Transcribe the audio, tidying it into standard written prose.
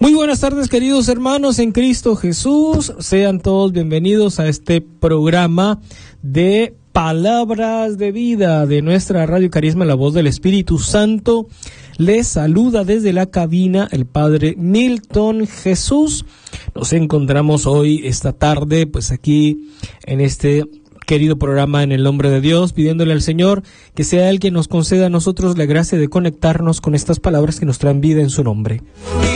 Muy buenas tardes, queridos hermanos en Cristo Jesús. Sean todos bienvenidos a este programa de Palabras de Vida de nuestra Radio Carisma, la voz del Espíritu Santo. Les saluda desde la cabina el Padre Milton Jesús. Nos encontramos hoy, esta tarde, pues aquí en este querido programa en el nombre de Dios, pidiéndole al Señor que sea Él quien nos conceda a nosotros la gracia de conectarnos con estas palabras que nos traen vida en su nombre.